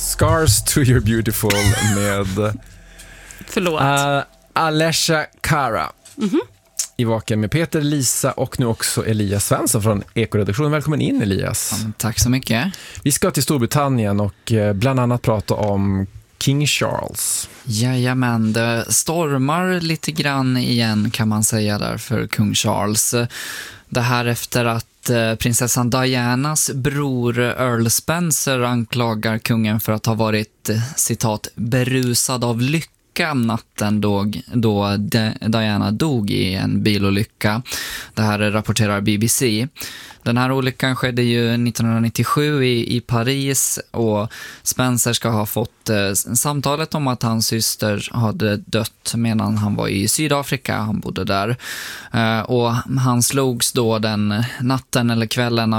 Scars to your beautiful med Alessia Cara. I Vaken med Peter, Lisa och nu också Elias Svensson från Ekoredaktionen. Välkommen in, Elias. Tack så mycket. Vi ska till Storbritannien och bland annat prata om King Charles. Jajamän, det stormar lite grann igen kan man säga där för kung Charles. Det här efter att prinsessan Dianas bror Earl Spencer anklagar kungen för att ha varit, citat, berusad av lycka natten då Diana dog i en bilolycka. Det här rapporterar BBC. Den här olyckan skedde ju 1997 i Paris och Spencer ska ha fått samtalet om att hans syster hade dött medan han var i Sydafrika. Han bodde där. Och han slogs då den natten eller kvällen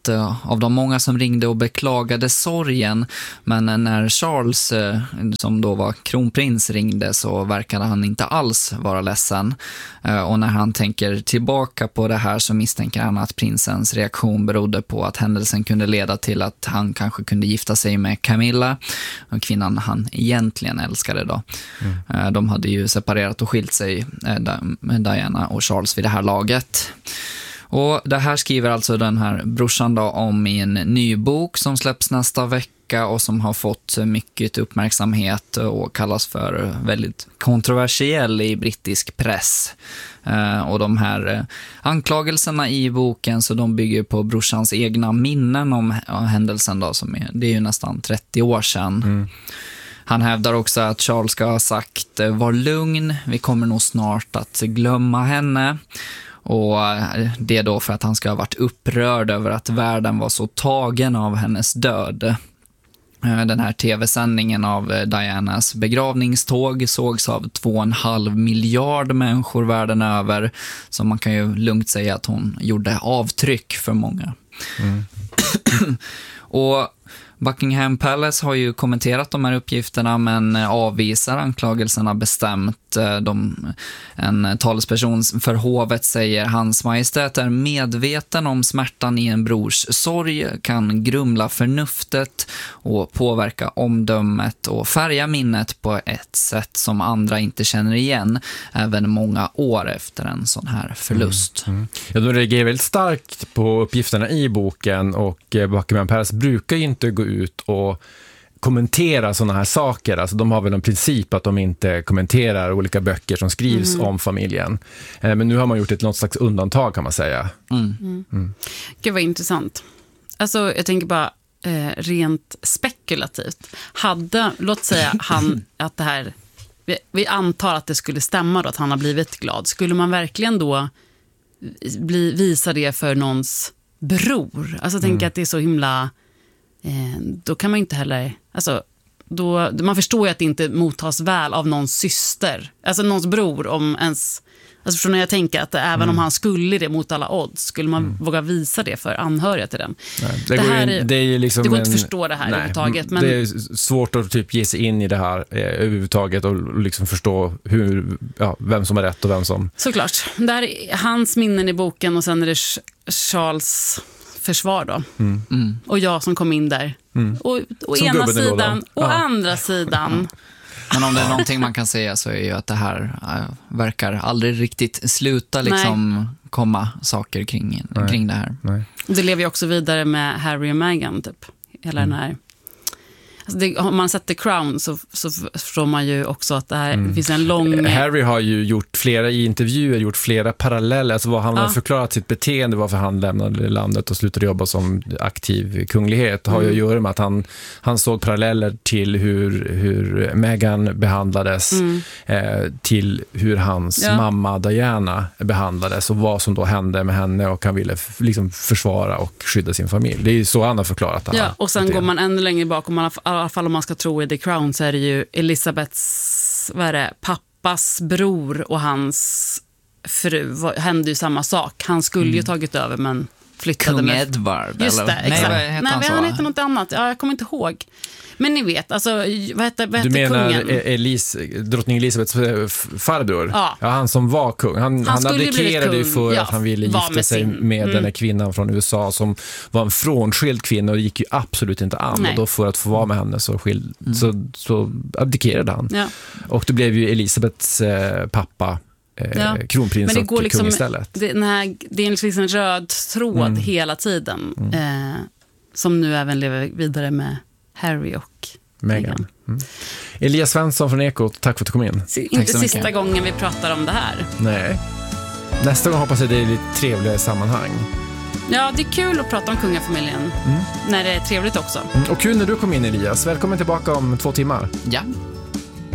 av de många som ringde och beklagade sorgen. Men när Charles, som då var kronprins, ringde så verkade han inte alls vara ledsen. Och när han tänker tillbaka på det här så misstänker han att prinsens reaktion berodde på att händelsen kunde leda till att han kanske kunde gifta sig med Camilla, och kvinnan han egentligen älskade då. De hade ju separerat och skilt sig, Diana och Charles, vid det här laget. Och det här skriver alltså den här brorsan då om i en ny bok som släpps nästa vecka och som har fått mycket uppmärksamhet och kallas för väldigt kontroversiell i brittisk press. Och de här anklagelserna i boken, så de bygger på brorsans egna minnen om händelsen då, det är ju nästan 30 år sedan. Han hävdar också att Charles ska ha sagt: var lugn, vi kommer nog snart att glömma henne. Och det är då för att han ska ha varit upprörd över att världen var så tagen av hennes död. Den här tv-sändningen av Dianas begravningståg sågs av 2,5 miljard människor världen över. Så man kan ju lugnt säga att hon gjorde avtryck för många. Och Buckingham Palace har ju kommenterat de här uppgifterna men avvisar anklagelserna bestämt. En talesperson för hovet säger: Hans Majestät är medveten om smärtan i en brors sorg, kan grumla förnuftet och påverka omdömet och färga minnet på ett sätt som andra inte känner igen, även många år efter en sån här förlust. Ja, de reagerar väldigt starkt på uppgifterna i boken, och Buckingham Palace brukar ju inte gå ut och kommentera sådana här saker. Alltså de har väl en princip att de inte kommenterar olika böcker som skrivs om familjen. Men nu har man gjort något slags undantag, kan man säga. Gud vad intressant. Alltså jag tänker bara rent spekulativt. Låt säga att det här, vi antar att det skulle stämma då, att han har blivit glad. Skulle man verkligen då visa det för någons bror? Alltså tänka att det är så himla... då kan man inte heller, alltså man förstår ju att det inte mottas väl av någons syster, alltså någons bror, om ens, alltså förstår när jag tänker att även om han skulle det mot alla odds, skulle man våga visa det för anhöriga till den. Nej, det är liksom det går inte att förstå det här överhuvudtaget, men det är svårt att typ ge sig in i det här överhuvudtaget och liksom förstå vem som är rätt och vem som... Såklart, där är hans minnen i boken och sen är det Charles försvar då. Och jag som kom in där. Och ena sidan och andra sidan. Men om det är någonting man kan säga så är ju att det här verkar aldrig riktigt sluta liksom komma saker kring det här. Nej. Det lever ju också vidare med Harry och Meghan typ. Hela den här... Alltså om man sätter Crown så förstår man ju också att det finns en lång... Harry har ju gjort flera paralleller, alltså vad han har förklarat sitt beteende, varför han lämnade landet och slutade jobba som aktiv kunglighet, har ju att göra med att han såg paralleller till hur Meghan behandlades, till hur hans mamma Diana behandlades och vad som då hände med henne, och han ville liksom försvara och skydda sin familj. Det är ju så han har förklarat det här. Ja, och sen går man ännu längre bak, i alla fall om man ska tro i The Crown, så är det ju Elizabeths pappas bror och hans fru hände ju samma sak. Han skulle ju tagit över, men flyttade Kung med... Edward. Just eller? det, exakt. Nej, han heter något annat. Ja, jag kommer inte ihåg. Men ni vet, alltså, vad hette Du menar kungen? drottning Elisabeths farbror? Ja. Ja, han som var kung. Han abdikerade ju för ja, att han ville gifta sig med den här kvinnan från USA som var en frånskild kvinna och det gick ju absolut inte an. Nej. Och då för att få vara med henne så abdikerade han. Ja. Och det blev ju Elisabeths pappa kronprins men det går och liksom, kung istället. det är liksom en röd tråd hela tiden som nu även lever vidare med Harry och Meghan. Elias Svensson från Ekot, tack för att du kom in. Inte sista gången vi pratar om det här. Nej. Nästa gång hoppas jag det är lite trevliga sammanhang. Ja, det är kul att prata om kungafamiljen när det är trevligt också. Och kul när du kom in, Elias. Välkommen tillbaka om 2 timmar. Ja.